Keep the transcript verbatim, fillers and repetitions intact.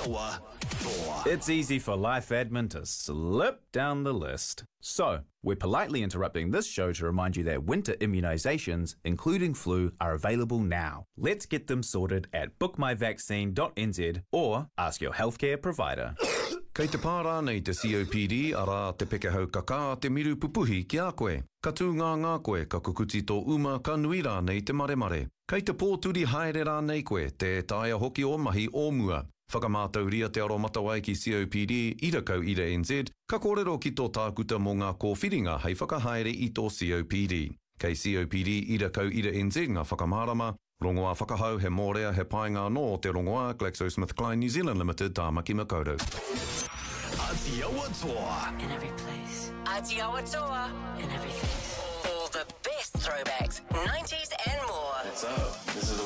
Iowa Toa. It's easy for Life Admin to slip down the list. So, we're politely interrupting this show to remind you that winter immunisations, including flu, are available now. Let's get them sorted at book my vaccine dot n z or ask your healthcare provider. Kei te pārā nei te C O P D, arā te pekehau kaka te miru pupuhi ki a koe. Ka tū ngā ngā koe, ka kukuti tō uma ka nui rā nei te mare mare. Kei te pōturi haere rā nei koe, te taia hoki o mahi o mua. Whakamātau ria te aro matawai ki C O P D, ira kau ira N Z, ka kōrero ki tō tākuta mō ngā kōwhiringa hei whakahaere i tō C O P D. Kei C O P D, ira kau ira N Z ngā whakamārama, rongoā whakahau he mōrea he painga no te rongoā GlaxoSmithKline New Zealand Limited tāmaki makaurau. Iowa Toa. In every place. Iowa Toa. In every place. All the best throwbacks, nineties and more. What's up? This is